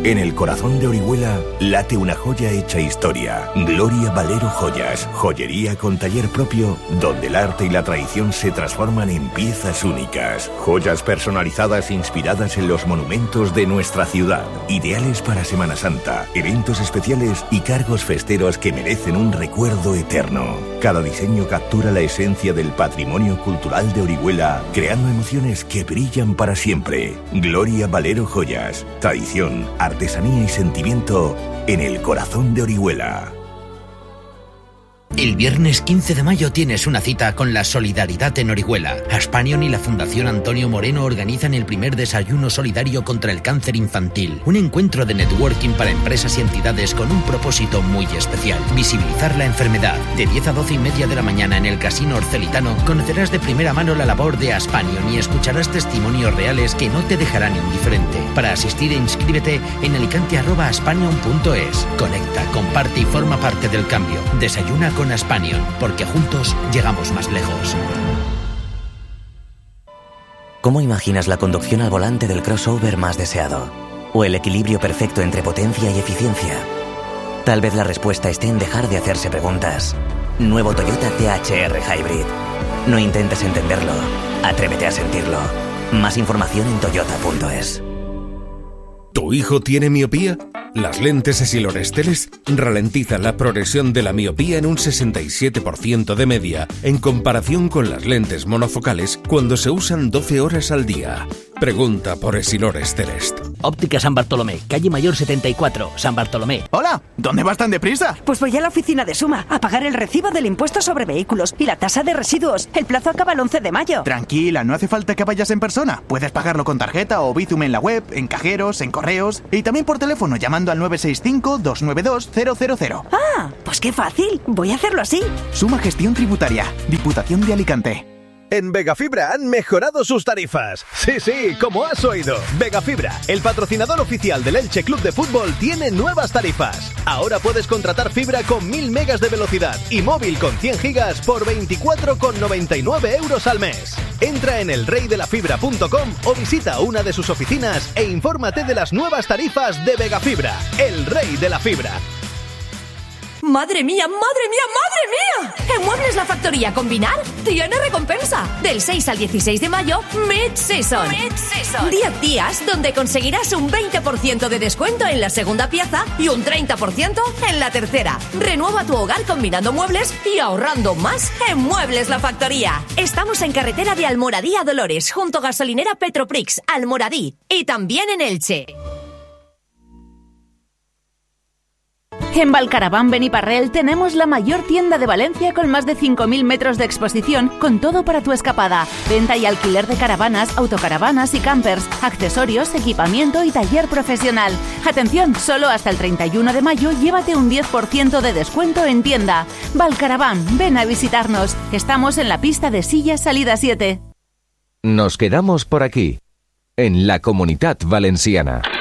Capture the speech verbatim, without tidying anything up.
En el corazón de Orihuela late una joya hecha historia. Gloria Valero Joyas, joyería con taller propio, donde el arte y la tradición se transforman en piezas únicas. Joyas personalizadas inspiradas en los monumentos de nuestra ciudad. Ideales para Semana Santa, eventos especiales y cargos festeros que merecen un recuerdo eterno. Cada diseño captura la esencia del patrimonio cultural de Orihuela, creando emociones que brillan para siempre. Gloria Valero Joyas, tradición, artesanía y sentimiento en el corazón de Orihuela. El viernes quince de mayo tienes una cita con la solidaridad en Orihuela. Aspanion y la Fundación Antonio Moreno organizan el primer desayuno solidario contra el cáncer infantil. Un encuentro de networking para empresas y entidades con un propósito muy especial: visibilizar la enfermedad. De diez a doce y media de la mañana en el Casino Orcelitano conocerás de primera mano la labor de Aspanion y escucharás testimonios reales que no te dejarán indiferente. Para asistir e inscríbete en alicante arroba aspanion punto es. Conecta, comparte y forma parte del cambio. Desayuna con Aspanion, porque juntos llegamos más lejos. ¿Cómo imaginas la conducción al volante del crossover más deseado? ¿O el equilibrio perfecto entre potencia y eficiencia? Tal vez la respuesta esté en dejar de hacerse preguntas. Nuevo Toyota T H R Hybrid. No intentes entenderlo, atrévete a sentirlo. Más información en toyota punto es. ¿Tu hijo tiene miopía? Las lentes Essilor-Esteles ralentizan la progresión de la miopía en un sesenta y siete por ciento de media, en comparación con las lentes monofocales cuando se usan doce horas al día. Pregunta por Essilor-Esteles. Óptica San Bartolomé, calle Mayor setenta y cuatro, San Bartolomé. Hola, ¿dónde vas tan deprisa? Pues voy a la oficina de Suma a pagar el recibo del impuesto sobre vehículos y la tasa de residuos. El plazo acaba el once de mayo. Tranquila, no hace falta que vayas en persona. Puedes pagarlo con tarjeta o Bizum en la web, en cajeros, en correos y también por teléfono llamando al nueve seis cinco, dos nueve dos, cero cero cero. Ah, pues qué fácil. Voy a hacerlo así. Suma Gestión Tributaria, Diputación de Alicante. En Vegafibra han mejorado sus tarifas. Sí, sí, como has oído. Vegafibra, el patrocinador oficial del Elche Club de Fútbol, tiene nuevas tarifas. Ahora puedes contratar fibra con mil megas de velocidad y móvil con cien gigas por veinticuatro con noventa y nueve euros al mes. Entra en el rey de la fibra punto com o visita una de sus oficinas e infórmate de las nuevas tarifas de Vegafibra, el rey de la fibra. ¡Madre mía, madre mía, madre mía! En Muebles La Factoría Combinar tiene recompensa. Del seis al dieciséis de mayo, Mid-Season. Mid-Season. diez días donde conseguirás un veinte por ciento de descuento en la segunda pieza y un treinta por ciento en la tercera. Renueva tu hogar combinando muebles y ahorrando más en Muebles La Factoría. Estamos en carretera de Almoradí a Dolores, junto a gasolinera Petroprix, Almoradí. Y también en Elche. En Valcaraván Beniparrell tenemos la mayor tienda de Valencia con más de cinco mil metros de exposición, con todo para tu escapada. Venta y alquiler de caravanas, autocaravanas y campers, accesorios, equipamiento y taller profesional. Atención, solo hasta el treinta y uno de mayo llévate un diez por ciento de descuento en tienda. Valcaraván, ven a visitarnos. Estamos en la pista de Silla Salida siete. Nos quedamos por aquí, en la Comunitat Valenciana.